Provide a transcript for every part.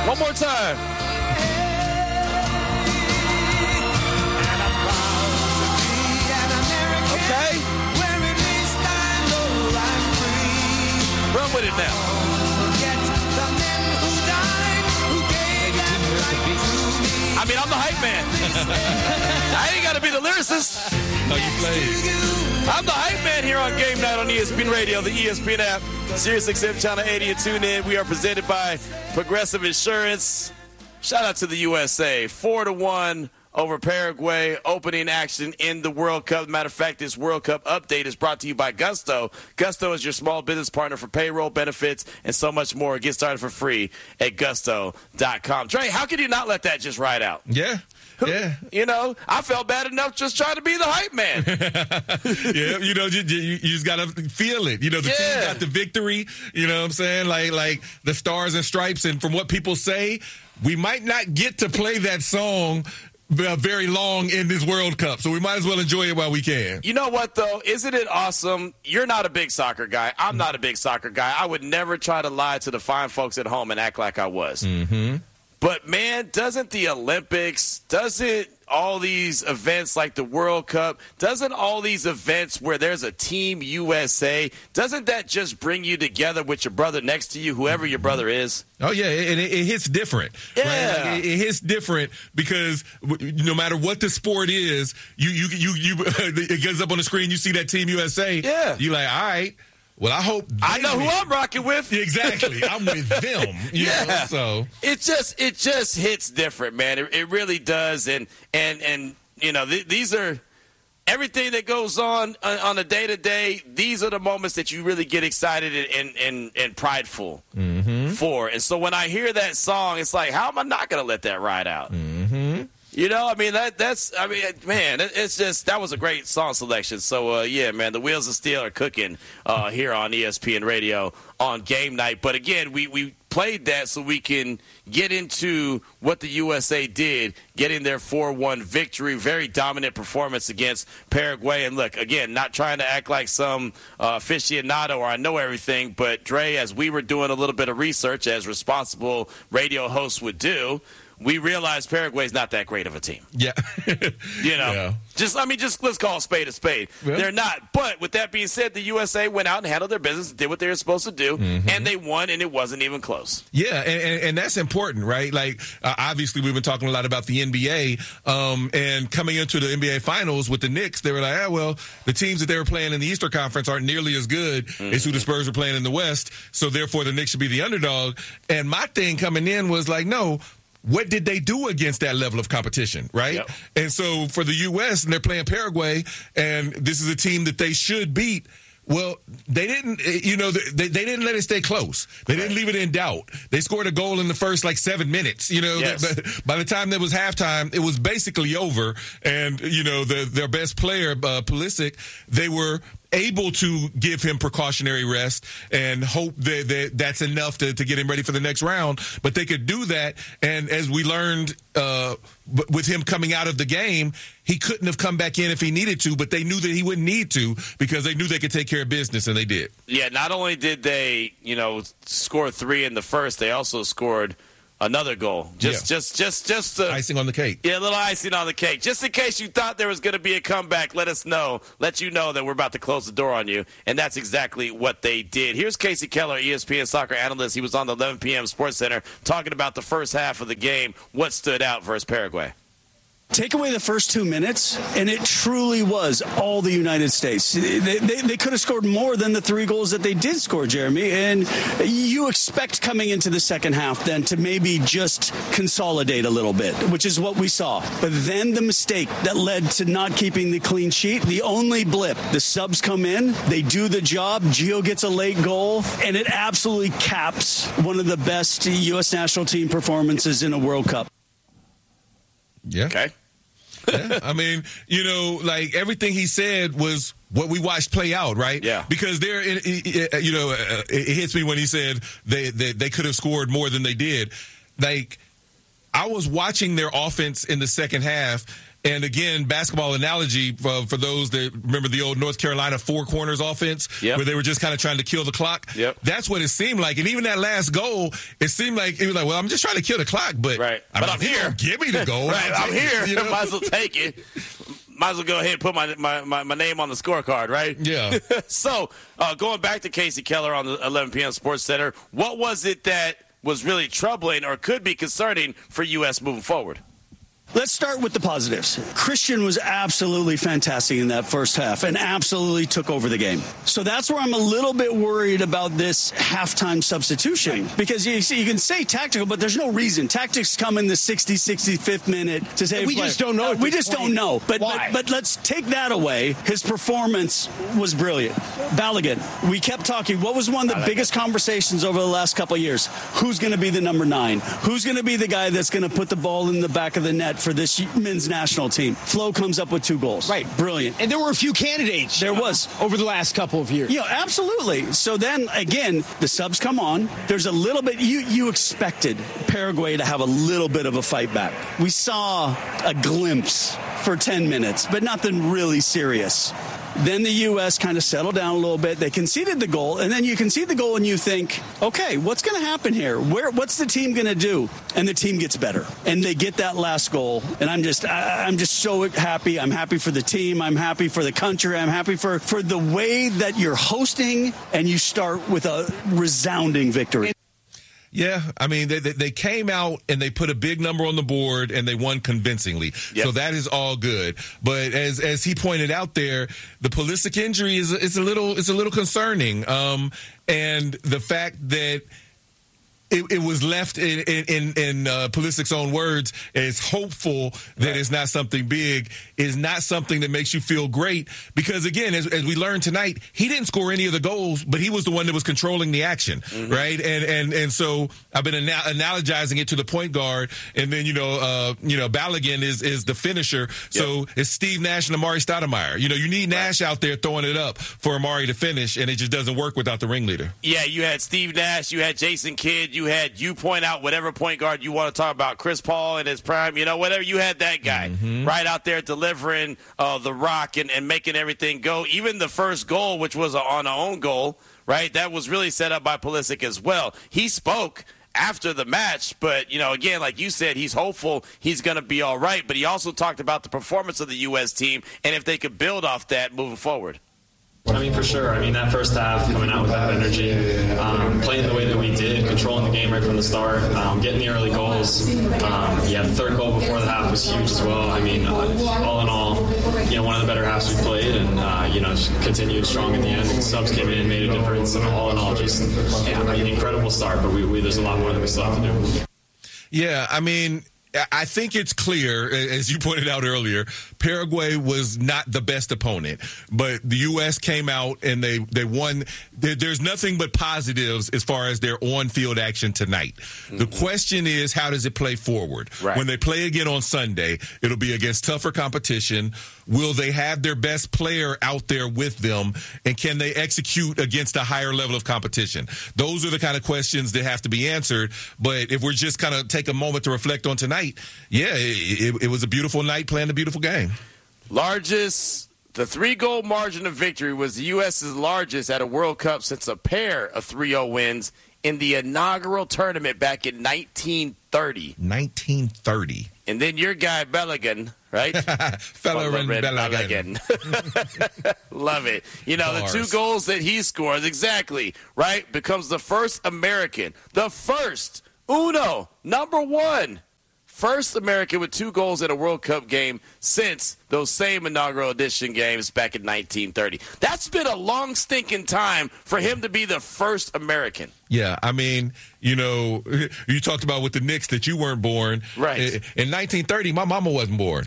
One more time. Okay. Run with it now. I mean, I'm the hype man. I ain't got to be the lyricist. No, you played. I'm the hype man here on Game Night on ESPN Radio, the ESPN app, SiriusXM Channel 80, and tune in. We are presented by Progressive Insurance. Shout out to the USA. 4-1 over Paraguay. Opening action in the World Cup. Matter of fact, this World Cup update is brought to you by Gusto. Gusto is your small business partner for payroll, benefits, and so much more. Get started for free at gusto.com. Dre, how could you not let that just ride out? Yeah. Yeah. You know, I felt bad enough just trying to be the hype man. Yeah, you know, you just got to feel it. You know, the team got the victory. You know what I'm saying? Like the stars and stripes. And from what people say, we might not get to play that song very long in this World Cup, so we might as well enjoy it while we can. You know what, though? Isn't it awesome? You're not a big soccer guy. I'm not a big soccer guy. I would never try to lie to the fine folks at home and act like I was. Mm-hmm. But, man, doesn't the Olympics, doesn't all these events like the World Cup, doesn't all these events where there's a Team USA, doesn't that just bring you together with your brother next to you, whoever your brother is? Oh, yeah, and it hits different. Yeah. Right? Like it hits different because no matter what the sport is, you it gets up on the screen, you see that Team USA. Yeah. You're like, all right. Well, I hope I know who I'm rocking with. Exactly. I'm with them. You know, so it just hits different, man. It really does. And you know, these are everything that goes on a day to day. These are the moments that you really get excited and prideful for. And so when I hear that song, it's like, how am I not going to let that ride out? Mm-hmm. You know, I mean, man, it's just, that was a great song selection. So, yeah, man, the wheels of steel are cooking here on ESPN Radio on Game Night. But, again, we played that so we can get into what the USA did, getting their 4-1 victory, very dominant performance against Paraguay. And, look, again, not trying to act like some aficionado or I know everything, but, Dre, as we were doing a little bit of research, as responsible radio hosts would do, we realized Paraguay's not that great of a team. Yeah. You know, yeah. just let's call a spade a spade. Yeah. They're not. But with that being said, the USA went out and handled their business, did what they were supposed to do, and they won, and it wasn't even close. Yeah, and that's important, right? Like, obviously, we've been talking a lot about the NBA, and coming into the NBA Finals with the Knicks, they were like, well, the teams that they were playing in the Eastern Conference aren't nearly as good as who the Spurs were playing in the West, so therefore the Knicks should be the underdog. And my thing coming in was like, no, what did they do against that level of competition, right? Yep. And so for the U.S., and they're playing Paraguay, and this is a team that they should beat, well, they didn't, you know, they didn't let it stay close. They didn't leave it in doubt. They scored a goal in the first, 7 minutes, you know. Yes. By the time there was halftime, it was basically over. And, you know, their best player, Pulisic, they were able to give him precautionary rest and hope that that's enough to get him ready for the next round. But they could do that. And as we learned with him coming out of the game, he couldn't have come back in if he needed to, but they knew that he wouldn't need to because they knew they could take care of business, and they did. Yeah, not only did they, you know, score 3 in the first, they also scored another goal. Just icing on the cake. Yeah, a little icing on the cake. Just in case you thought there was going to be a comeback, let you know that we're about to close the door on you. And that's exactly what they did. Here's Casey Keller, ESPN soccer analyst. He was on the 11 p.m. Sports Center talking about the first half of the game. What stood out versus Paraguay? Take away the first 2 minutes, and it truly was all the United States. They could have scored more than the 3 goals that they did score, Jeremy. And you expect coming into the second half then to maybe just consolidate a little bit, which is what we saw. But then the mistake that led to not keeping the clean sheet, the only blip, the subs come in, they do the job, Gio gets a late goal, and it absolutely caps one of the best U.S. national team performances in a World Cup. Yeah. Okay. Yeah. I mean, you know, everything he said was what we watched play out, right? Yeah. Because it hits me when he said they could have scored more than they did. I was watching their offense in the second half, And again, basketball analogy for those that remember the old North Carolina four corners offense, where they were just kind of trying to kill the clock. That's what it seemed like. And even that last goal, it seemed like it was like, well, I'm just trying to kill the clock, but I'm here. Give me the goal. I'm here. You know? Might as well take it. Might as well go ahead and put my name on the scorecard, right? Yeah. So going back to Casey Keller on the 11 p.m. Sports Center, what was it that was really troubling or could be concerning for U.S. moving forward? Let's start with the positives. Christian was absolutely fantastic in that first half and absolutely took over the game. So that's where I'm a little bit worried about this halftime substitution, because you can say tactical, but there's no reason. Tactics come in the 65th minute to say we just don't know. We just don't know. But let's take that away. His performance was brilliant. Balogun, we kept talking. What was one of the biggest conversations over the last couple of years? Who's going to be the number 9? Who's going to be the guy that's going to put the ball in the back of the net for this men's national team? Flo comes up with 2 goals. Right. Brilliant. And there were a few candidates. There was. Over the last couple of years. Yeah, absolutely. So then, again, the subs come on. There's a little bit, you expected Paraguay to have a little bit of a fight back. We saw a glimpse for 10 minutes, but nothing really serious. Then the U.S. kind of settled down a little bit. They conceded the goal, and then you concede the goal and you think, okay, what's going to happen here? What's the team going to do? And the team gets better, and they get that last goal. And I'm just so happy. I'm happy for the team. I'm happy for the country. I'm happy for the way that you're hosting, and you start with a resounding victory. Yeah, I mean, they came out and they put a big number on the board and they won convincingly. Yep. So that is all good. But as he pointed out there, the Pulisic injury is a little concerning. And the fact that it was left in Pulisic's own words as hopeful that it's not something big is not something that makes you feel great, because again, as we learned tonight, he didn't score any of the goals, but he was the one that was controlling the action, right? And so I've been analogizing it to the point guard, and then Balogun is the finisher. So it's Steve Nash and Amari Stoudemire. You need Nash out there throwing it up for Amari to finish, and it just doesn't work without the ringleader. Yeah, you had Steve Nash, you had Jason Kidd. You point out whatever point guard you want to talk about, Chris Paul in his prime, whatever. You had that guy right out there delivering the rock and making everything go. Even the first goal, which was on an own goal, right, that was really set up by Pulisic as well. He spoke after the match, but, again, like you said, he's hopeful he's going to be all right. But he also talked about the performance of the U.S. team and if they could build off that moving forward. I mean, for sure. I mean, that first half, coming out with that energy, playing the way that we did, controlling the game right from the start, getting the early goals. The third goal before the half was huge as well. I mean, all in all, one of the better halves we played, and continued strong in the end. The subs came in and made a difference, and all in all, just an incredible start. But there's a lot more that we still have to do. Yeah, I mean, I think it's clear, as you pointed out earlier, Paraguay was not the best opponent, but the U.S. came out and they won. There's nothing but positives as far as their on-field action tonight. The question is, how does it play forward? Right. When they play again on Sunday, it'll be against tougher competition. Will they have their best player out there with them, and can they execute against a higher level of competition? Those are the kind of questions that have to be answered. But if we're just kind of take a moment to reflect on tonight, it was a beautiful night playing a beautiful game. The 3-goal margin of victory was the U.S.'s largest at a World Cup since a pair of 3-0 wins in the inaugural tournament back in 1930. 1930. And then your guy, Balogun, right? Balogun. Love it. Bars. The 2 goals that he scores, exactly, right, becomes the first American, number 1. First American with 2 goals in a World Cup game since those same inaugural edition games back in 1930. That's been a long stinking time for him to be the first American. Yeah, I mean, you talked about with the Knicks that you weren't born. Right. In 1930, my mama wasn't born.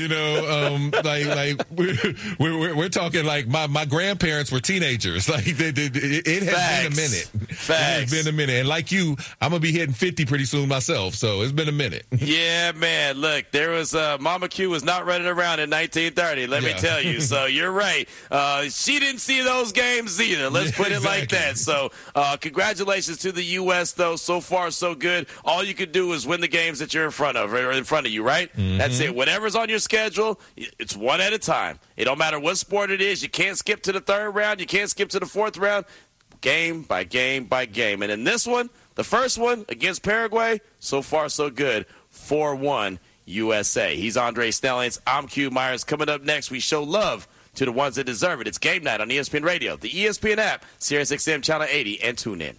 We're talking like my grandparents were teenagers. Like it has been a minute. Facts. It has been a minute. And like you, I'm going to be hitting 50 pretty soon myself. So it's been a minute. Yeah, man. Look, there was Mama Q was not running around in 1930. Let me tell you. So you're right. She didn't see those games either. Let's put it like that. So congratulations Congratulations to the U.S., though. So far, so good. All you can do is win the games that you're in front of, or in front of you, right? Mm-hmm. That's it. Whatever's on your schedule, it's one at a time. It don't matter what sport it is. You can't skip to the third round. You can't skip to the fourth round. Game by game by game. And in this one, the first one against Paraguay, so far, so good. 4-1 USA. He's Andre Snellings. I'm Q Myers. Coming up next, we show love to the ones that deserve it. It's Game Night on ESPN Radio, the ESPN app, SiriusXM Channel 80, and tune in.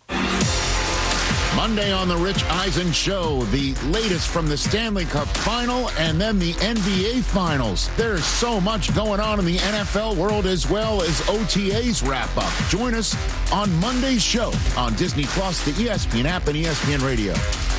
Monday on the Rich Eisen Show, the latest from the Stanley Cup Final and then the NBA Finals. There's so much going on in the NFL world as well as OTAs wrap up. Join us on Monday's show on Disney+, the ESPN app, and ESPN Radio.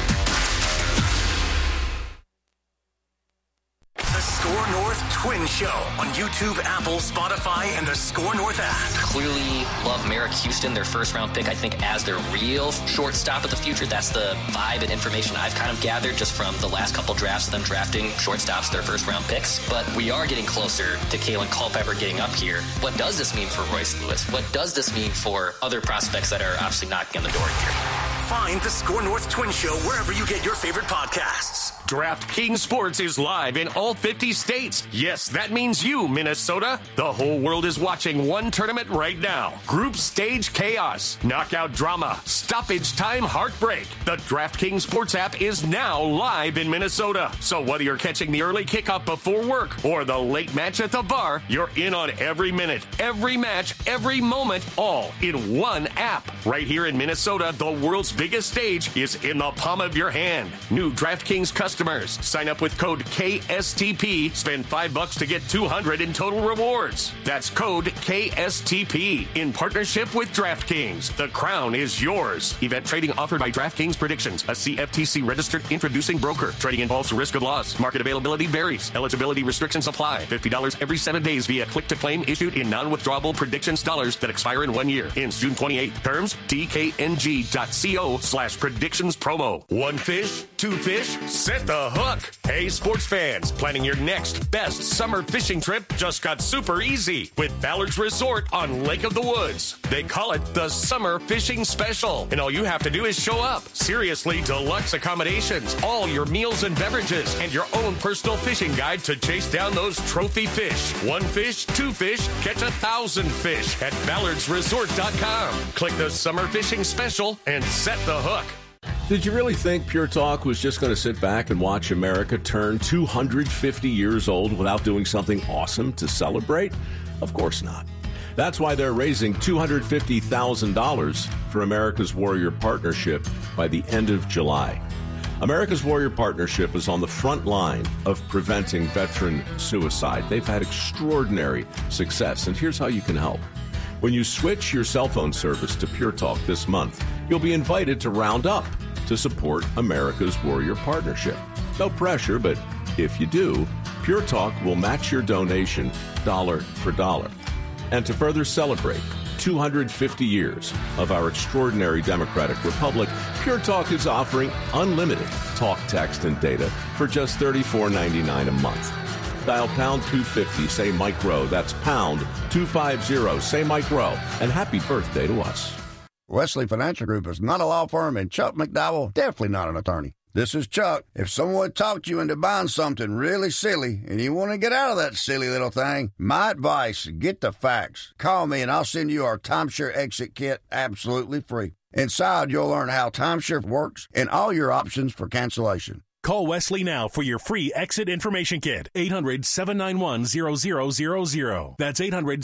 The Score North Twin Show on YouTube, Apple, Spotify, and the Score North app. Clearly love Merrick Houston, their first-round pick, I think, as their real shortstop of the future. That's the vibe and information I've kind of gathered just from the last couple drafts of them drafting shortstops, their first-round picks. But we are getting closer to Kalen Culpepper getting up here. What does this mean for Royce Lewis? What does this mean for other prospects that are obviously knocking on the door here? Find the Score North Twin Show wherever you get your favorite podcasts. DraftKings Sports is live in all 50 states. Yes, that means you, Minnesota. The whole world is watching one tournament right now. Group stage chaos, knockout drama, stoppage time heartbreak. The DraftKings Sports app is now live in Minnesota. So whether you're catching the early kickoff before work or the late match at the bar, you're in on every minute, every match, every moment, all in one app. Right here in Minnesota, the world's biggest stage is in the palm of your hand. New DraftKings customers sign up with code KSTP. Spend $5 to get $200 in total rewards. That's code KSTP in partnership with DraftKings. The crown is yours. Event trading offered by DraftKings Predictions, a CFTC registered introducing broker. Trading involves risk of loss. Market availability varies. Eligibility restrictions apply. $50 every 7 days via click-to-claim issued in non-withdrawable Predictions dollars that expire in 1 year. Ends June 28th. Terms DKNG.co/predictions promo. One fish, two fish, set the hook. Hey, sports fans, planning your next best summer fishing trip just got super easy with Ballard's Resort on Lake of the Woods. They call it the Summer Fishing Special, and all you have to do is show up. Seriously deluxe accommodations, all your meals and beverages, and your own personal fishing guide to chase down those trophy fish. One fish, two fish, catch 1,000 fish at ballardsresort.com. Click the Summer Fishing Special and set the hook. Did you really think Pure Talk was just going to sit back and watch America turn 250 years old without doing something awesome to celebrate? Of course not. That's why they're raising $250,000 for America's Warrior Partnership by the end of July. America's Warrior Partnership is on the front line of preventing veteran suicide. They've had extraordinary success, and here's how you can help. When you switch your cell phone service to Pure Talk this month, you'll be invited to round up to support America's Warrior Partnership. No pressure, but if you do, Pure Talk will match your donation dollar for dollar. And to further celebrate 250 years of our extraordinary democratic republic, Pure Talk is offering unlimited talk, text, and data for just $34.99 a month. Dial pound 250, say Mike Rowe. That's pound 250, say Mike Rowe. And happy birthday to us. Wesley Financial Group is not a law firm, and Chuck McDowell, definitely not an attorney. This is Chuck. If someone talked you into buying something really silly and you want to get out of that silly little thing, my advice, get the facts. Call me and I'll send you our timeshare exit kit absolutely free. Inside, you'll learn how timeshare works and all your options for cancellation. Call Wesley now for your free exit information kit. 800-791-0000. That's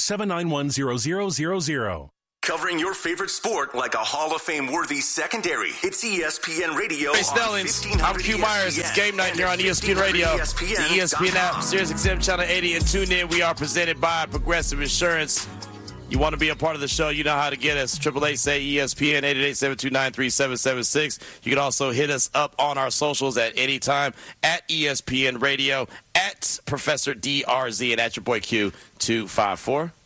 800-791-0000. Covering your favorite sport like a Hall of Fame-worthy secondary. It's ESPN Radio. Hey, Snellings. I'm Q Myers. It's Game Night here on ESPN Radio, the ESPN app, SiriusXM Channel 80, and tune in. We are presented by Progressive Insurance. You want to be a part of the show, you know how to get us. 888-SAY-ESPN, 888-729-3776. You can also hit us up on our socials at any time, at ESPN Radio, at Professor DRZ, and at your boy Q254.